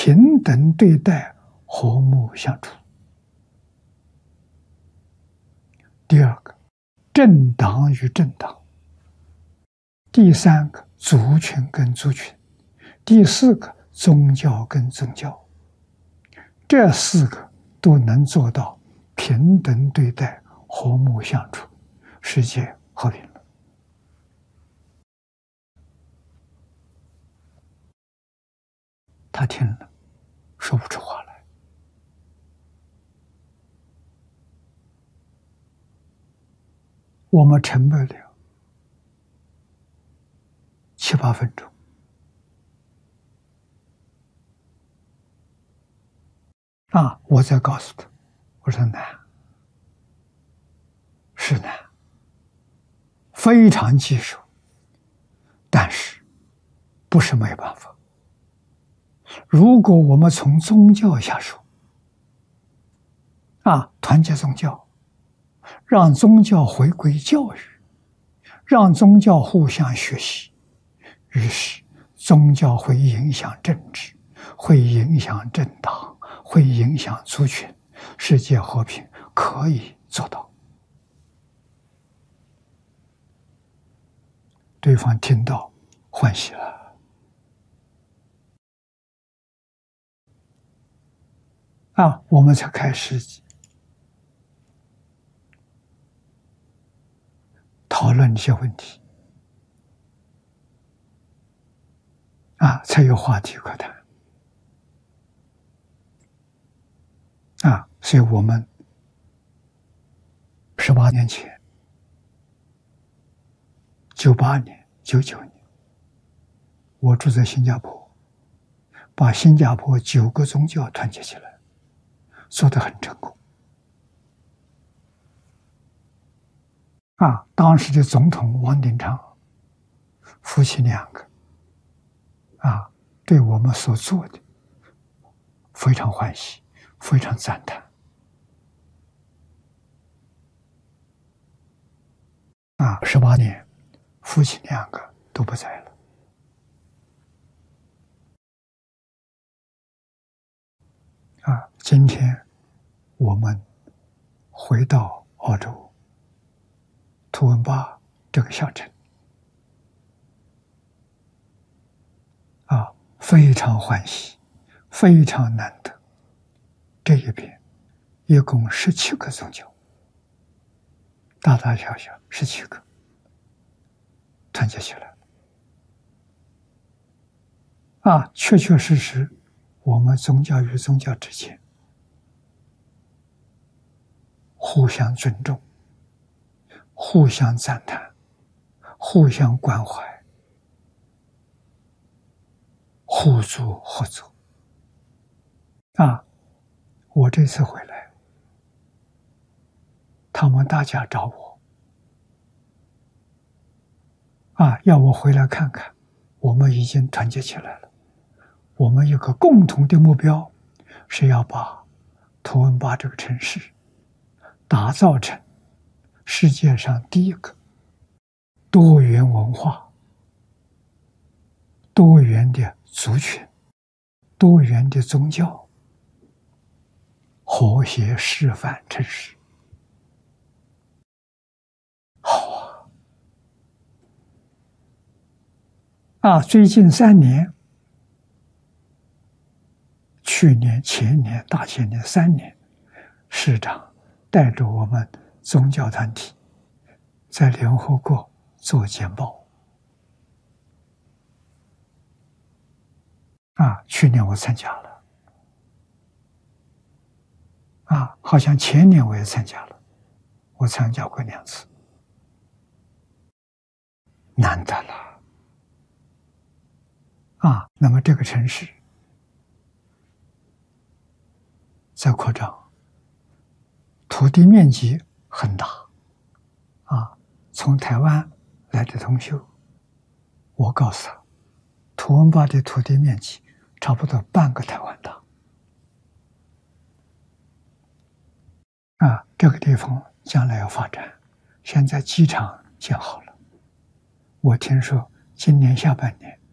平等对待，和睦相处。第二个，政党与政党。第三个，族群跟族群。第四个，宗教跟宗教。这四个都能做到平等对待，和睦相处，世界和平了。他听了，说不出话来。我们沉默了7、8分钟。我再告诉他，我说难，是难，非常棘手，但是不是没办法。如果我们从宗教下手，团结宗教，让宗教回归教育，让宗教互相学习，于是宗教会影响政治，会影响政党，会影响族群，世界和平可以做到。对方听到欢喜了，我们才开始讨论一些问题，才有话题可谈。所以我们18年前，98年、99年，我住在新加坡，把新加坡9个宗教团结起来，做得很成功。当时的总统王鼎昌夫妻2个，对我们所做的非常欢喜，非常赞叹。18年，夫妻2个都不在了。今天我们回到澳洲图文巴这个小镇，非常欢喜，非常难得。这一边一共17个宗教，大大小小17个团结起来确确实实，我们宗教与宗教之间互相尊重，互相赞叹，互相关怀，互助合作。我这次回来，他们大家找我，要我回来看看，我们已经团结起来了。我们有个共同的目标，是要把图文巴这个城市打造成世界上第一个多元文化、多元的族群、多元的宗教和谐示范城市。好最近3年，去年、前年、大前年3年，市长带着我们宗教团体在联合国做简报。去年我参加了，好像前年我也参加了，我参加过2次，难得了。那么这个城市在扩张，土地面积很大。从台湾来的同学，我告诉他，图文巴的土地面积差不多半个台湾大。这个地方将来要发展，现在机场建好了。我听说今年下半年